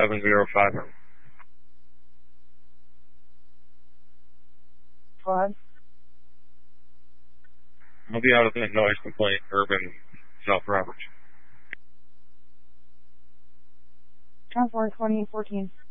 705. Go ahead. I'll be out of the noise complaint, Urban South Roberts. Transport 2814.